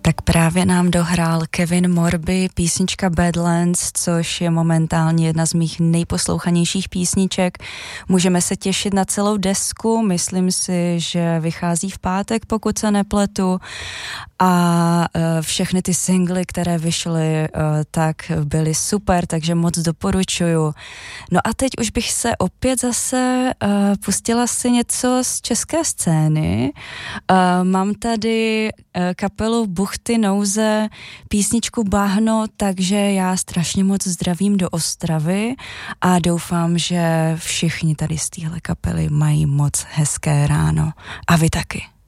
Tak právě nám dohrál Kevin Morby písnička Badlands, což je momentálně jedna z mých nejposlouchanějších písniček. Můžeme se těšit na celou desku, myslím si, že vychází v pátek, pokud se nepletu. A všechny ty singly, které vyšly, tak byly super, takže moc doporučuju. No a teď už bych se opět zase pustila si něco z české scény. Mám tady kapelu Buchty Nouze, písničku Bahno, takže já strašně moc zdravím do Ostravy a doufám, že všichni tady z téhle kapely mají moc hezké ráno. A vy taky.